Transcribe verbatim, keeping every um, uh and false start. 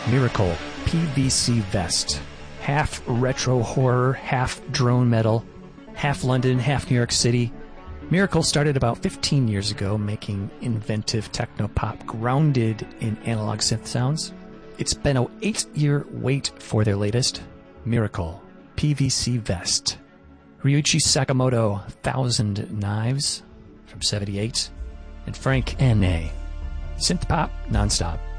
Miracle P V C Vest. Half retro horror, half drone metal, half London, half New York City. Miracle started about fifteen years ago making inventive techno-pop grounded in analog synth sounds. It's been an eight-year wait for their latest, Miracle P V C Vest. Ryuichi Sakamoto, Thousand Knives from seventy-eight. And Frank N A. Synth pop nonstop.